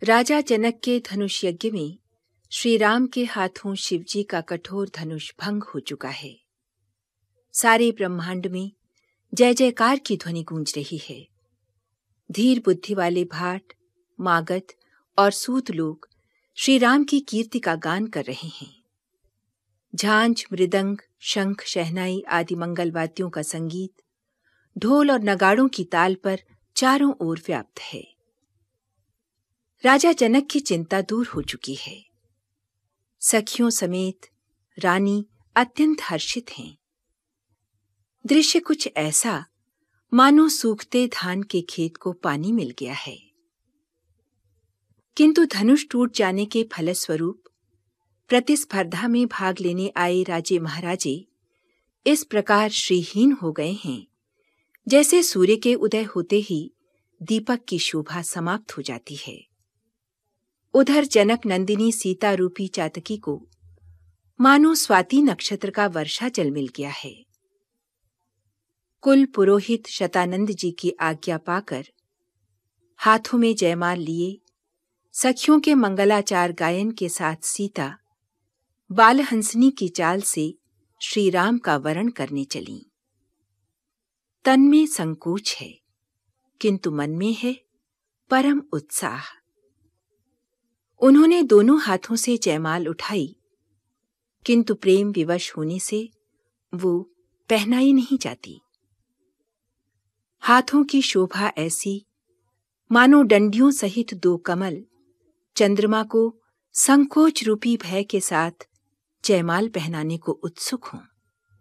राजा जनक के धनुष यज्ञ में श्री राम के हाथों शिवजी का कठोर धनुष भंग हो चुका है। सारे ब्रह्मांड में जय जयकार की ध्वनि गूंज रही है। धीर बुद्धि वाले भाट, मागध और सूत लोग श्री राम की कीर्ति का गान कर रहे हैं। झांझ, मृदंग, शंख, शहनाई आदि मंगल वाद्यों का संगीत ढोल और नगाड़ों की ताल पर चारों ओर व्याप्त है। राजा जनक की चिंता दूर हो चुकी है। सखियों समेत रानी अत्यंत हर्षित हैं। दृश्य कुछ ऐसा मानो सूखते धान के खेत को पानी मिल गया है। किंतु धनुष टूट जाने के फलस्वरूप प्रतिस्पर्धा में भाग लेने आए राजे महाराजे इस प्रकार श्रीहीन हो गए हैं, जैसे सूर्य के उदय होते ही दीपक की शोभा समाप्त हो जाती है। उधर जनक नंदिनी सीता रूपी चातकी को मानो स्वाति नक्षत्र का वर्षा जल मिल गया है। कुल पुरोहित शतानंद जी की आज्ञा पाकर हाथों में जयमाल लिए सखियों के मंगलाचार गायन के साथ सीता बालहंसनी की चाल से श्री राम का वरण करने चलीं। तन में संकोच है, किंतु मन में है परम उत्साह। उन्होंने दोनों हाथों से जयमाल उठाई, किंतु प्रेम विवश होने से वो पहनाई नहीं जाती। हाथों की शोभा ऐसी मानो डंडियों सहित दो कमल चंद्रमा को संकोच रूपी भय के साथ जयमाल पहनाने को उत्सुक हों।